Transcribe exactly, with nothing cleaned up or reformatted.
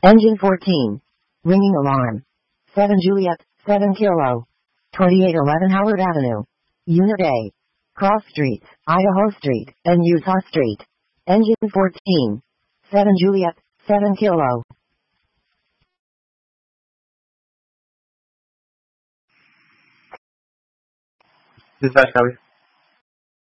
Engine fourteen. Ringing alarm. seven Juliet, seven Kilo. twenty-eight eleven Howard Avenue. Unit A. Cross Street, Idaho Street, and Utah Street. Engine fourteen. seven Juliet, seven Kilo. Dispatch, copy.